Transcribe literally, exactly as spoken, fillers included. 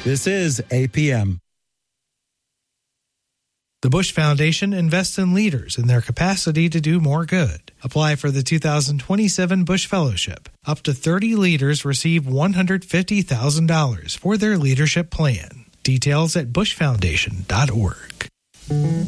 This is A P M. The Bush Foundation invests in leaders in their capacity to do more good. Apply for the two thousand twenty-seven Bush Fellowship. Up to thirty leaders receive one hundred fifty thousand dollars for their leadership plan. Details at bush foundation dot org.